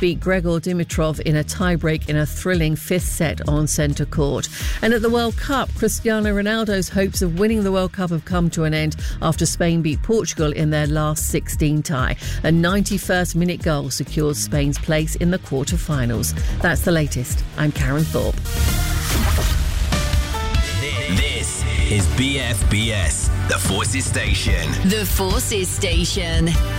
beat Gregor Dimitrov in a tiebreak in a thrilling fifth set on centre court. And at the World Cup, Cristiano Ronaldo's hopes of winning the World Cup have come to an end after Spain beat Portugal in their last 16 tie. A 91st minute goal secured Spain's place in the quarter-finals. That's the latest. I'm Karen Thorpe. This is BFBS, the Forces Station. The Forces Station.